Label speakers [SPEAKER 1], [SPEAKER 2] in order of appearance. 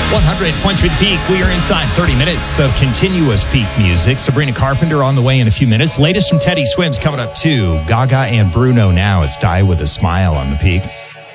[SPEAKER 1] 100.3 The Peak. We are inside 30 minutes of continuous peak music. Sabrina Carpenter on the way in a few minutes. Latest from Teddy Swims coming up too. Gaga and Bruno now. It's Die With a Smile on The Peak.